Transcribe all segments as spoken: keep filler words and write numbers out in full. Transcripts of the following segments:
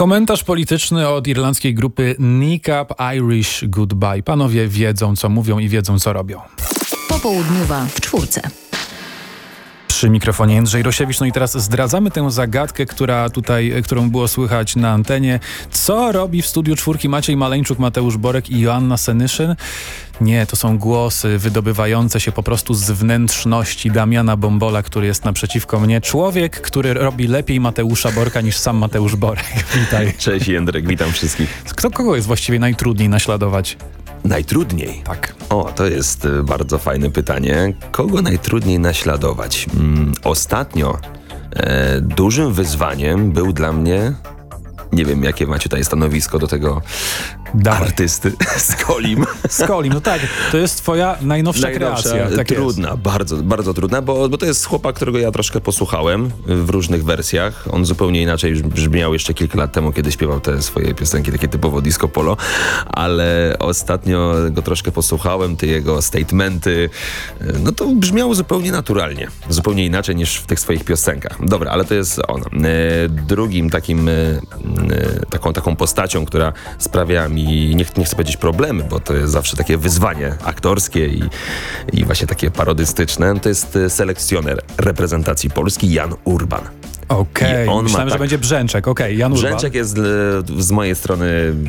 Komentarz polityczny od irlandzkiej grupy Nick Up Irish Goodbye. Panowie wiedzą, co mówią i wiedzą, co robią. Popołudniowa w czwórce. Przy mikrofonie Jędrzej Rosiewicz. No i teraz zdradzamy tę zagadkę, która tutaj, którą było słychać na antenie. Co robi w studiu czwórki Maciej Maleńczuk, Mateusz Borek i Joanna Senyszyn? Nie, to są głosy wydobywające się po prostu z wnętrzności Damiana Bąbola, który jest naprzeciwko mnie. Człowiek, który robi lepiej Mateusza Borka niż sam Mateusz Borek. Witaj. Cześć Jędrek, witam wszystkich. Kto, kogo jest właściwie najtrudniej naśladować? Najtrudniej? Tak. O, to jest y, bardzo fajne pytanie. Kogo najtrudniej naśladować? Mm, ostatnio e, dużym wyzwaniem był dla mnie, nie wiem jakie macie tutaj stanowisko do tego Dawaj. artysty, Skolim. Skolim, no tak, to jest twoja najnowsza, Najnowsza, kreacja. Tak trudna, jest. bardzo, bardzo trudna, bo, bo to jest chłopak, którego ja troszkę posłuchałem w różnych wersjach. On zupełnie inaczej brzmiał jeszcze kilka lat temu, kiedy śpiewał te swoje piosenki, takie typowo disco polo, ale ostatnio go troszkę posłuchałem, te jego statementy, no to brzmiało zupełnie naturalnie, zupełnie inaczej niż w tych swoich piosenkach. Dobra, ale to jest on. Drugim takim, taką, taką postacią, która sprawia mi i nie, nie chcę powiedzieć problemy, bo to jest zawsze takie wyzwanie aktorskie i, i właśnie takie parodystyczne. To jest selekcjoner reprezentacji Polski Jan Urban. Okej, okay. Myślałem, tak... że będzie Brzęczek. Okej, okay, Jan Urban. Brzęczek jest z mojej strony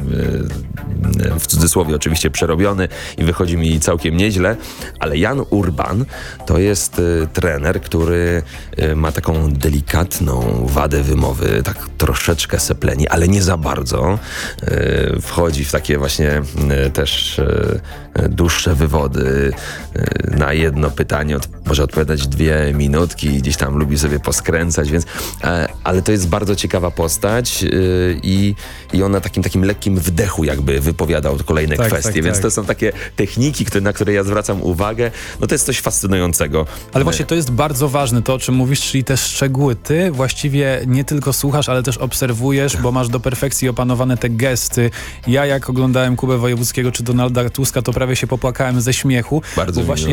w cudzysłowie oczywiście przerobiony i wychodzi mi całkiem nieźle, ale Jan Urban to jest trener, który ma taką delikatną wadę wymowy, tak troszeczkę sepleni, ale nie za bardzo. Wchodzi w takie właśnie też dłuższe wywody. Na jedno pytanie od, może odpowiadać dwie minutki, gdzieś tam lubi sobie poskręcać, więc ale to jest bardzo ciekawa postać yy, i, i on na takim takim lekkim wdechu jakby wypowiadał kolejne tak, kwestie, tak, więc tak. to są takie techniki, które, na które ja zwracam uwagę. No to jest coś fascynującego. Ale właśnie to jest bardzo ważne, to o czym mówisz, czyli te szczegóły. Ty właściwie nie tylko słuchasz, ale też obserwujesz, bo masz do perfekcji opanowane te gesty. Ja jak oglądałem Kubę Wojewódzkiego czy Donalda Tuska, to prawie się popłakałem ze śmiechu. Bardzo bo właśnie